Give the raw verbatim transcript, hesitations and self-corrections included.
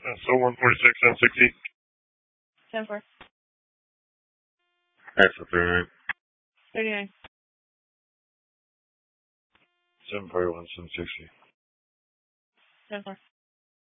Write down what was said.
So one forty-six and sixty. ten four. Alright, for thirty-nine. thirty-nine. seven forty-one, seven sixty. ten four.